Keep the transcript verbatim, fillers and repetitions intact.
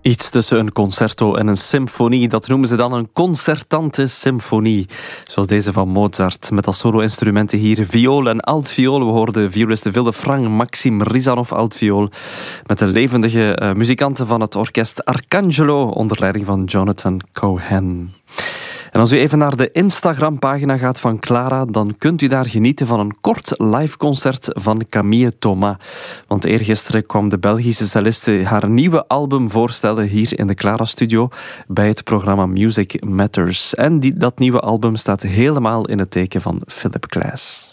Iets tussen een concerto en een symfonie, dat noemen ze dan een concertante symfonie. Zoals deze van Mozart, met als solo-instrumenten hier viool en altviool. We hoorden violist Villefranc Maxime Rizanov altviool, met de levendige uh, muzikanten van het orkest Arcangelo onder leiding van Jonathan Cohen. En als u even naar de Instagram-pagina gaat van Clara, dan kunt u daar genieten van een kort liveconcert van Camille Thomas. Want eergisteren kwam de Belgische celliste haar nieuwe album voorstellen hier in de Clara-studio bij het programma Music Matters. En die, dat nieuwe album staat helemaal in het teken van Philip Glass.